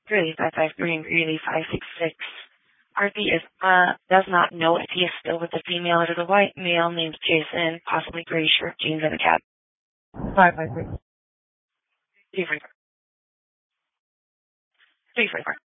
Greeley 553 and Greeley 566. RP does not know if he is still with the female or the white male named Jason, possibly gray shirt, jeans, and a cap. 553. 344. 344.